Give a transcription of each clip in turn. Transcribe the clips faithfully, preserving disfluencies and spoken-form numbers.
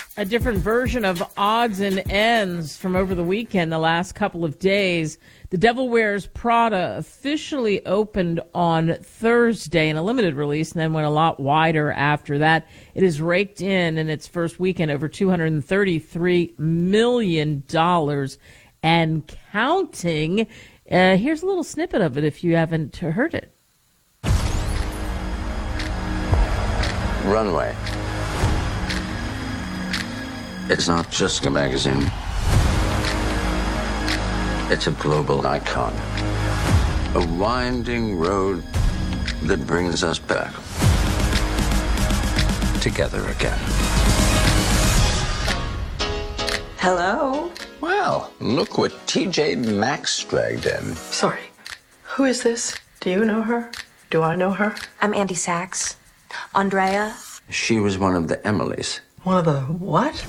A different version of odds and ends from over the weekend, the last couple of days. The Devil Wears Prada officially opened on Thursday in a limited release and then went a lot wider after that. It has raked in in its first weekend over two hundred thirty-three million dollars and counting. Uh, here's a little snippet of it if you haven't heard it. Runway. It's not just a magazine. It's a global icon. A winding road that brings us back together again. Hello? Well, look what T J Maxx dragged in. Sorry. Who is this? Do you know her? Do I know her? I'm Andy Sachs. Andrea? She was one of the Emilys. One of the what?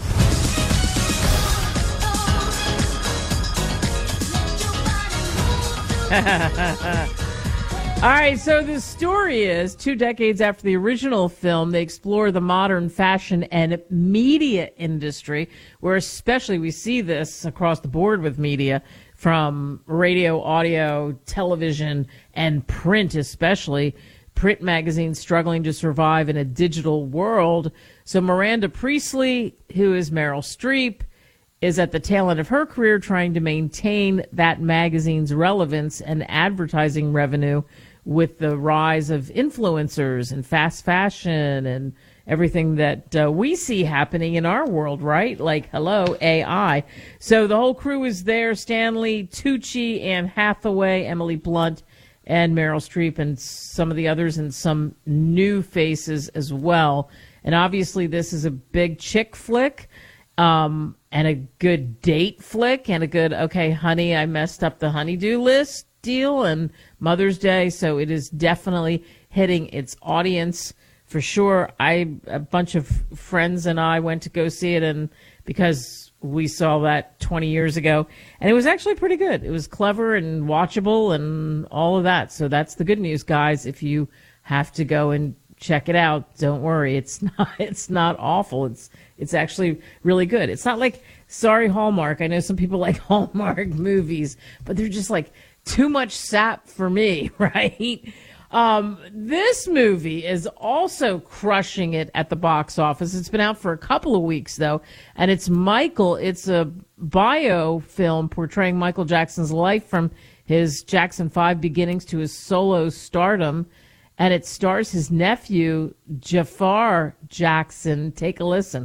All right, so the story is two decades after the original film, they explore the modern fashion and media industry, where especially we see this across the board with media, from radio, audio, television, and print especially. Print magazines struggling to survive in a digital world. So Miranda Priestley, who is Meryl Streep, is at the tail end of her career trying to maintain that magazine's relevance and advertising revenue with the rise of influencers and fast fashion and everything that uh, we see happening in our world, right? Like, hello, A I. So the whole crew is there: Stanley Tucci, Anne Hathaway, Emily Blunt, and Meryl Streep, and some of the others, and some new faces as well. And obviously this is a big chick flick. Um, and a good date flick, and a good, okay, honey, I messed up the honeydew list deal, and Mother's Day. So it is definitely hitting its audience for sure. I, a bunch of friends and I went to go see it, and because we saw that twenty years ago, and it was actually pretty good. It was clever and watchable and all of that. So that's the good news, guys. If you have to go and check it out, don't worry. It's not, it's not awful. It's, it's actually really good. It's not like, sorry, Hallmark. I know some people like Hallmark movies, but they're just like too much sap for me, right? Um, this movie is also crushing it at the box office. It's been out for a couple of weeks, though, and it's Michael. It's a bio film portraying Michael Jackson's life from his Jackson five beginnings to his solo stardom, and it stars his nephew, Jafar Jackson. Take a listen.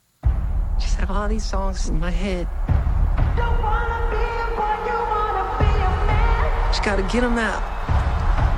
Just have all these songs in my head. Just gotta get them out.